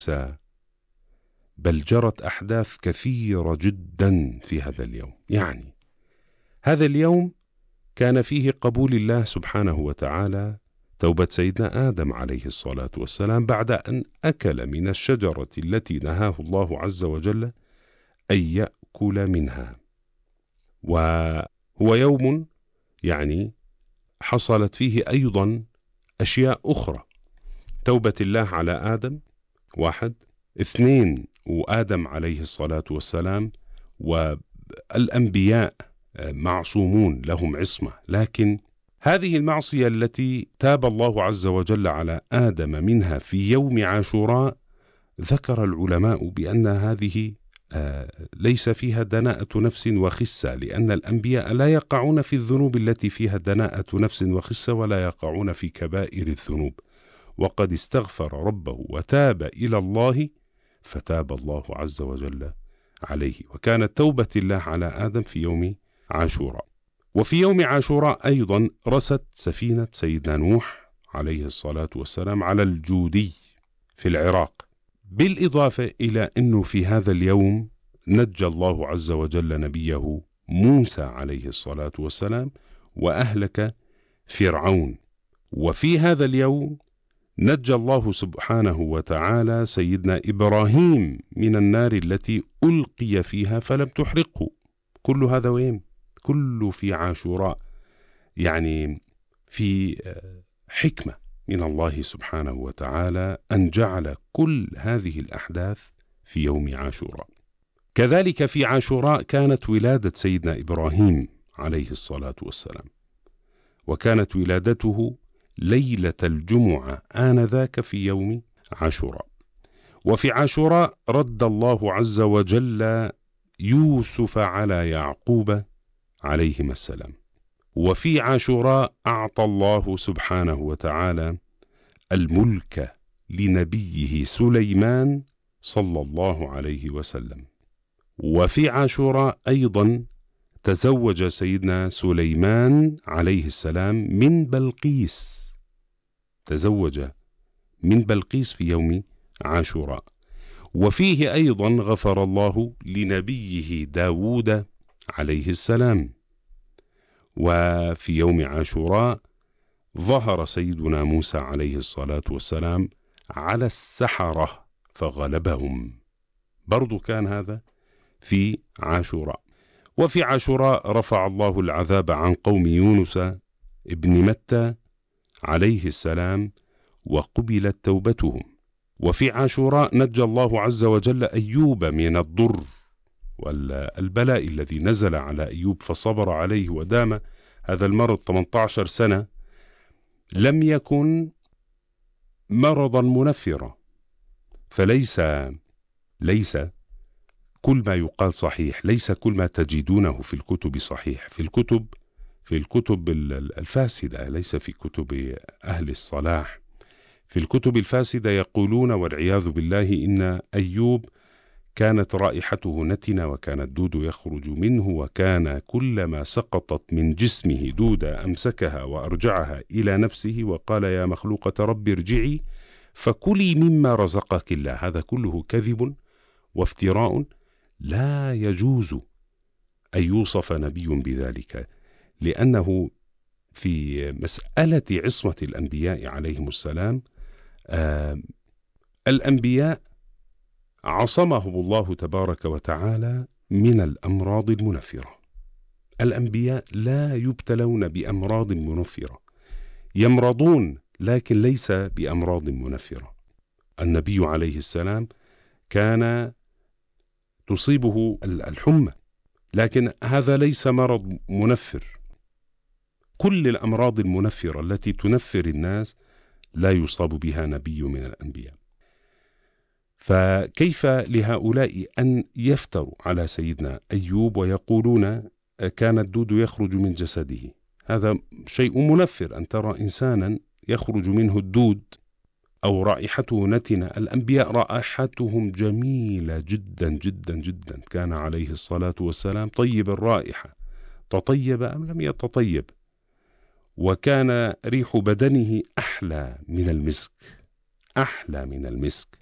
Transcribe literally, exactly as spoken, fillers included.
بل جرت أحداث كثيرة جدا في هذا اليوم. يعني هذا اليوم كان فيه قبول الله سبحانه وتعالى توبة سيدنا آدم عليه الصلاة والسلام بعد أن أكل من الشجرة التي نهاه الله عز وجل أن يأكل منها. وهو يوم يعني حصلت فيه أيضا أشياء أخرى: توبة الله على آدم واحد، اثنين وآدم عليه الصلاة والسلام والأنبياء معصومون لهم عصمة، لكن هذه المعصية التي تاب الله عز وجل على آدم منها في يوم عاشوراء ذكر العلماء بأن هذه ليس فيها دناءة نفس وخسة، لأن الأنبياء لا يقعون في الذنوب التي فيها دناءة نفس وخسة ولا يقعون في كبائر الذنوب، وقد استغفر ربه وتاب إلى الله فتاب الله عز وجل عليه. وكانت توبة الله على آدم في يوم عاشوراء. وفي يوم عاشوراء أيضا رست سفينة سيدنا نوح عليه الصلاة والسلام على الجودي في العراق، بالإضافة إلى أنه في هذا اليوم نجى الله عز وجل نبيه موسى عليه الصلاة والسلام وأهلك فرعون. وفي هذا اليوم نجى الله سبحانه وتعالى سيدنا إبراهيم من النار التي ألقي فيها فلم تحرقه. كل هذا وين؟ كله في عاشوراء، يعني في حكمة من الله سبحانه وتعالى أن جعل كل هذه الأحداث في يوم عاشوراء. كذلك في عاشوراء كانت ولادة سيدنا إبراهيم عليه الصلاة والسلام، وكانت ولادته ليلة الجمعة آنذاك في يوم عاشوراء. وفي عاشوراء رد الله عز وجل يوسف على يعقوب عليهما السلام. وفي عاشوراء أعطى الله سبحانه وتعالى الملك لنبيه سليمان صلى الله عليه وسلم. وفي عاشوراء أيضا تزوج سيدنا سليمان عليه السلام من بلقيس، تزوج من بلقيس في يوم عاشوراء. وفيه أيضا غفر الله لنبيه داود عليه السلام. وفي يوم عاشوراء ظهر سيدنا موسى عليه الصلاة والسلام على السحرة فغلبهم، برضو كان هذا في عاشوراء. وفي عاشوراء رفع الله العذاب عن قوم يونس ابن متى عليه السلام وقبلت توبتهم. وفي عاشوراء نجى الله عز وجل أيوب من الضر والبلاء الذي نزل على أيوب فصبر عليه ودام هذا المرض ثمانية عشر سنة. لم يكن مرضا منفرا، فليس ليس كل ما يقال صحيح، ليس كل ما تجدونه في الكتب صحيح، في الكتب في الكتب الفاسدة، ليس في كتب أهل الصلاح. في الكتب الفاسدة يقولون والعياذ بالله إن أيوب كانت رائحته نتنة وكان الدود يخرج منه، وكان كلما سقطت من جسمه دودة أمسكها وأرجعها إلى نفسه وقال يا مخلوقة رب ارجعي فكلي مما رزقك الله. هذا كله كذب وافتراء، لا يجوز أن يوصف نبي بذلك، لأنه في مسألة عصمة الأنبياء عليهم السلام آه الأنبياء عصمهم الله تبارك وتعالى من الأمراض المنفرة. الأنبياء لا يبتلون بأمراض منفرة، يمرضون لكن ليس بأمراض منفرة. النبي عليه السلام كان تصيبه الحمى، لكن هذا ليس مرض منفر. كل الأمراض المنفرة التي تنفر الناس لا يصاب بها نبي من الأنبياء. فكيف لهؤلاء أن يفتروا على سيدنا أيوب ويقولون كان الدود يخرج من جسده؟ هذا شيء منفر، أن ترى إنسانا يخرج منه الدود أو رائحته نتنة. الأنبياء رائحتهم جميلة جدا جدا جدا، كان عليه الصلاة والسلام طيب الرائحة، تطيب أم لم يتطيب، وكان ريح بدنه أحلى من المسك، أحلى من المسك.